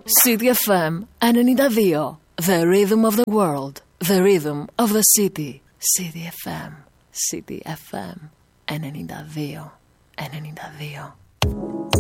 City FM 92. The rhythm of the world. The rhythm of the city. City FM. City FM 92. 92.